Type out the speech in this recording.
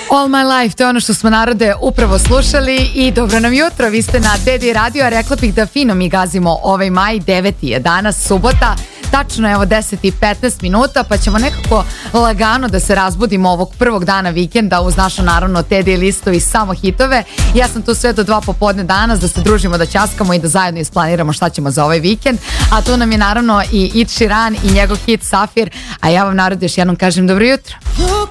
All My Life, to je ono što smo, narode, upravo slušali i dobro nam jutro, vi ste na Teddy Radio, a rekla bih da fino mi gazimo ovaj maj, 9. je danas, subota, tačno evo 10 i 15 minuta, pa ćemo nekako lagano da se razbudimo ovog prvog dana vikenda uz našu naravno Teddy listu i samo hitove. Ja sam tu sve do 2 popodne danas da se družimo, da ćaskamo i da zajedno isplaniramo šta ćemo za ovaj vikend, a tu nam je naravno i Ed Sheeran i njegov hit Safir, a ja vam, narod, još jednom kažem dobro jutro.